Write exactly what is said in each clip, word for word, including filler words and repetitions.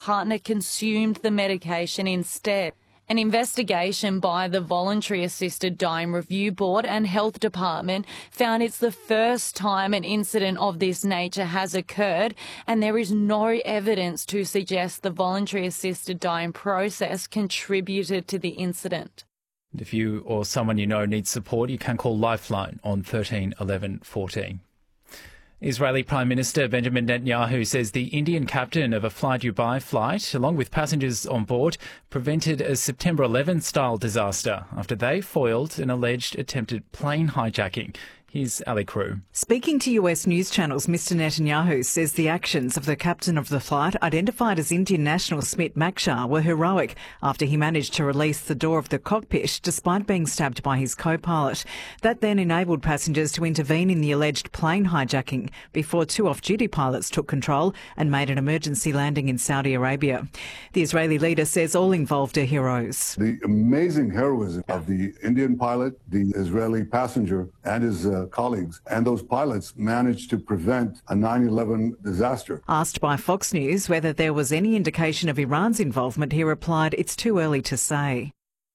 partner consumed the medication instead. An investigation by the Voluntary Assisted Dying Review Board and Health Department found it's the first time an incident of this nature has occurred, and there is no evidence to suggest the voluntary assisted dying process contributed to the incident. If you or someone you know needs support, you can call Lifeline on thirteen eleven fourteen. Israeli Prime Minister Benjamin Netanyahu says the Indian captain of a Fly Dubai flight, along with passengers on board, prevented a September eleventh style disaster after they foiled an alleged attempted plane hijacking. Here's Ali Crew. Speaking to U S news channels, Mister Netanyahu says the actions of the captain of the flight, identified as Indian national Smit Makshar, were heroic after he managed to release the door of the cockpit despite being stabbed by his co-pilot. That then enabled passengers to intervene in the alleged plane hijacking before two off-duty pilots took control and made an emergency landing in Saudi Arabia. The Israeli leader says all involved are heroes. The amazing heroism of the Indian pilot, the Israeli passenger and his uh, colleagues, and those pilots managed to prevent a nine eleven disaster. Asked by Fox News whether there was any indication of Iran's involvement, he replied, "It's too early to say."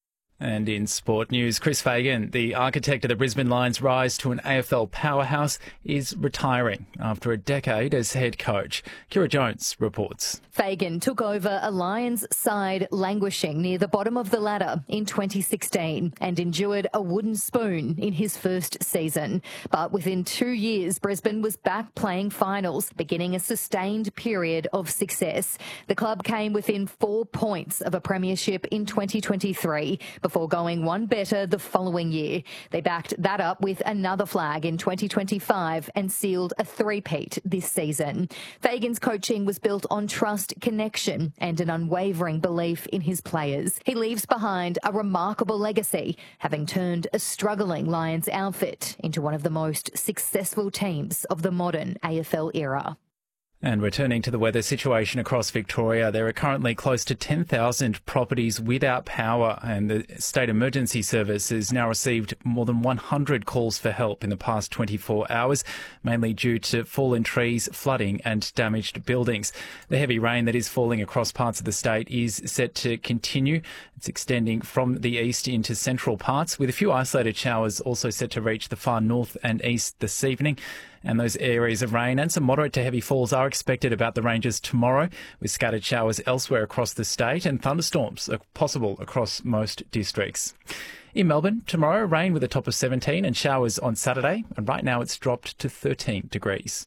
And in sport news, Chris Fagan, the architect of the Brisbane Lions' rise to an A F L powerhouse, is retiring after a decade as head coach. Kira Jones reports. Fagan took over a Lions side languishing near the bottom of the ladder in twenty sixteen and endured a wooden spoon in his first season. But within two years, Brisbane was back playing finals, beginning a sustained period of success. The club came within four points of a premiership in twenty twenty-three before going one better the following year. They backed that up with another flag in twenty twenty-five and sealed a three-peat this season. Fagan's coaching was built on trust, connection and an unwavering belief in his players. He leaves behind a remarkable legacy, having turned a struggling Lions outfit into one of the most successful teams of the modern A F L era. And returning to the weather situation across Victoria, there are currently close to ten thousand properties without power, and the State Emergency Service has now received more than one hundred calls for help in the past twenty-four hours, mainly due to fallen trees, flooding and damaged buildings. The heavy rain that is falling across parts of the state is set to continue. It's extending from the east into central parts, with a few isolated showers also set to reach the far north and east this evening. And those areas of rain and some moderate to heavy falls are expected about the ranges tomorrow, with scattered showers elsewhere across the state and thunderstorms are possible across most districts. In Melbourne, tomorrow, rain with a top of seventeen and showers on Saturday, and right now it's dropped to thirteen degrees.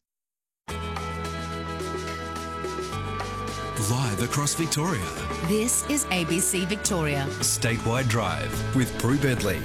Live across Victoria. This is A B C Victoria. Statewide Drive with Prue Bedley.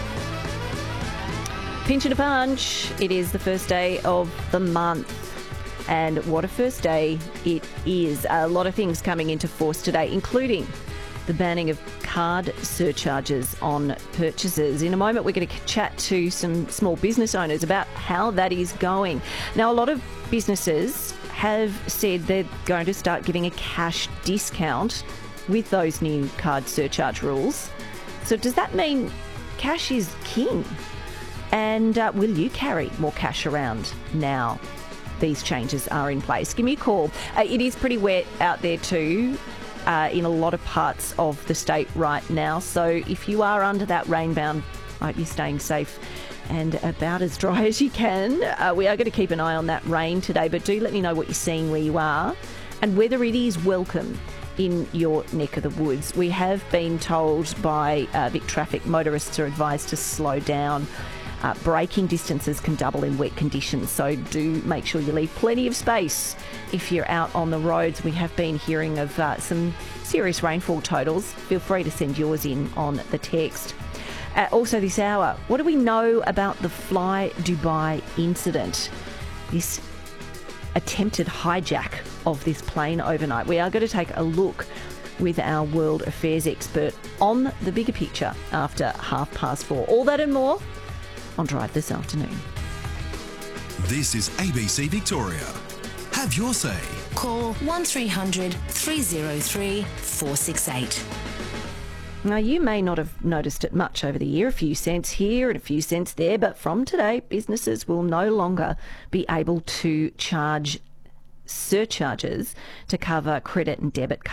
Pinch and a punch. It is the first day of the month. And what a first day it is. A lot of things coming into force today, including the banning of card surcharges on purchases. In a moment, we're going to chat to some small business owners about how that is going. Now, a lot of businesses have said they're going to start giving a cash discount with those new card surcharge rules. So does that mean cash is king? And uh, will you carry more cash around now these changes are in place? Give me a call. Uh, it is pretty wet out there too uh, in a lot of parts of the state right now. So if you are under that rain bound, I hope you're staying safe and about as dry as you can. Uh, we are going to keep an eye on that rain today, but do let me know what you're seeing where you are and whether it is welcome in your neck of the woods. We have been told by uh, Vic Traffic motorists are advised to slow down. Uh, braking distances can double in wet conditions, so do make sure you leave plenty of space if you're out on the roads. We have been hearing of uh, some serious rainfall totals. Feel free to send yours in on the text. Uh, also this hour, what do we know about the Fly Dubai incident? This attempted hijack of this plane overnight. We are going to take a look with our world affairs expert on the bigger picture after half past four. All that and more on Drive this afternoon. This is A B C Victoria. Have your say. Call one three hundred three oh three four six eight. Now, you may not have noticed it much over the year, a few cents here and a few cents there, but from today, businesses will no longer be able to charge surcharges to cover credit and debit